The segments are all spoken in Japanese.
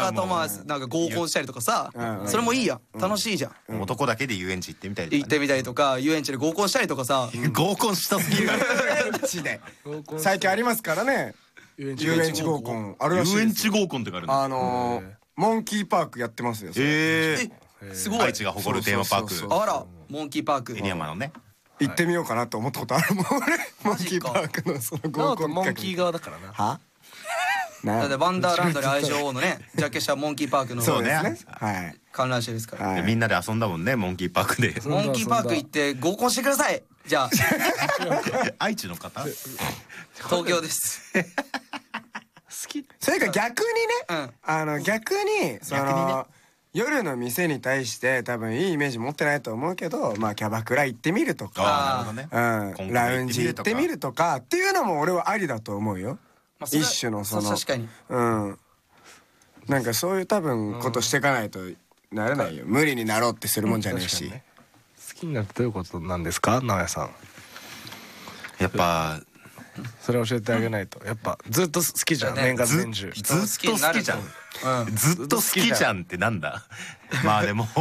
ーとまあなんか合コンしたりとかさ、それもいいやん、楽しいじゃん。 男だけで遊園地行ってみたりとかね。 行ってみたりとか、遊園地で合コンしたりとかさ。 合コンしたすぎる。 遊園地で最近ありますからね。遊園地合コンあるらしいです。 遊園地合コンってあるの？ モンキーパークやってますよ。 すごい。 愛知が誇るテーマパーク。 あら、モンキーパーク。 エリアマのね。 行ってみようかなと思ったことあるもん俺。モンキーパークのその合コン。 モンキー側だからな。 は？ だってワンダーランドで愛情王のね、ジャケ写モンキーパークのそうですね。はい。 観覧車ですから。 みんなで遊んだもんね、モンキーパークで。 モンキーパーク行って合コンしてください。じゃあ。 愛知の方？ 東京です。 好き。それか逆にね、逆にその夜の店に対して多分いいイメージ持ってないと思うけど、まあキャバクラ行ってみるとか、ラウンジ行ってみるとかっていうのも俺はありだと思うよ。一種のその、 確かに。 なんかそういう多分ことしていかないとなれないよ。無理になろうってするもんじゃねえし。 好きになるってどういうことなんですか、直哉さん。 やっぱそれ教えてあげないと。やっぱずっと好きじゃん、年がら年中。 ずっと好きじゃん。ずっと好きじゃんってなんだ。まあでも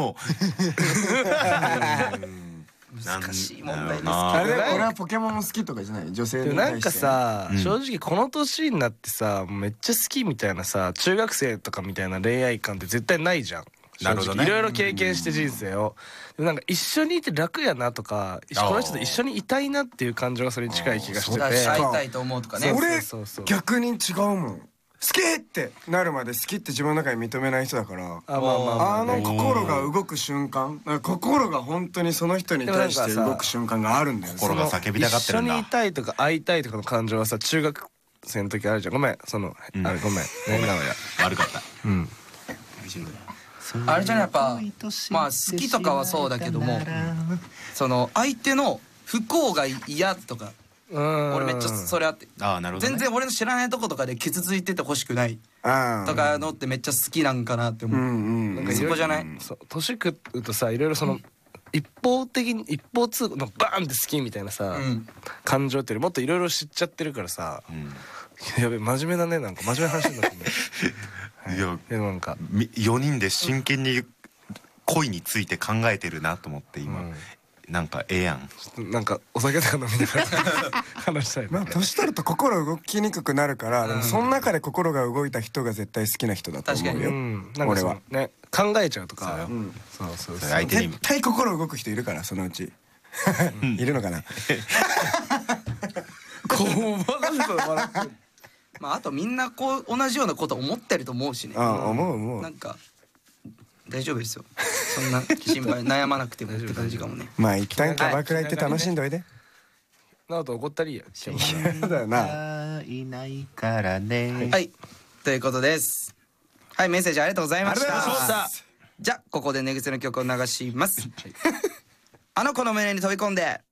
難しい問題ですけど。 あれ俺はポケモン好きとかじゃない、女性に対して。 なんかさ、正直この年になってさ、めっちゃ好きみたいなさ、中学生とかみたいな恋愛観って絶対ないじゃん。 なるほどね。 いろいろ経験して人生を。でもなんか一緒にいて楽やなとか、この人と一緒にいたいなっていう感情がそれに近い気がしてて。 会いたいと思うとかね。 俺逆に違うもん。好きってなるまで好きって自分の中で認めない人だから、あの心が動く瞬間、心が本当にその人に対して動く瞬間があるんだよ。 心が叫びたがってるんだ。 一緒にいたいとか会いたいとかの感情はさ、中学生の時あるじゃん。ごめん、そのあれごめん、 悪かった。 あれじゃない、やっぱまあ好きとかはそうだけども、その相手の不幸が嫌とか、俺めっちゃそれあって、全然俺の知らないとことかで傷ついててほしくないとかのってめっちゃ好きなんかなって思う。なんかそこじゃない？ 年食うとさ、いろいろその一方的に一方通行のバーンって好きみたいなさ感情ってもっといろいろ知っちゃってるからさ、やべ真面目だね、なんか真面目な話になってね。 いやなんか4人で真剣に恋について考えてるなと思って今。なんかええやん。 なんかお酒とか飲みながら話したい。 まあ年取ると心動きにくくなるから、でもその中で心が動いた人が絶対好きな人だと思うよ。俺はね、考えちゃうとか。 そう絶対心動く人いるから、そのうち。いるのかな。 まああとみんなこう同じようなこと思ってると思うしね。 思う。 なんか大丈夫ですよ。そんな心配悩まなくてもって感じかもね。 まあ一旦キャバクラ行って楽しんどいで。 なおと怒ったりや。 嫌だよな。 いないからね。 はい、ということです。はい、メッセージありがとうございました。じゃあここで寝癖の曲を流します。あの子の胸に飛び込んで。